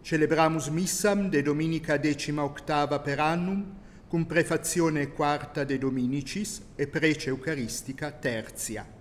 Celebramus missam de dominica 18ª per annum, cum prefazione quarta de Dominicis e prece eucaristica tertia.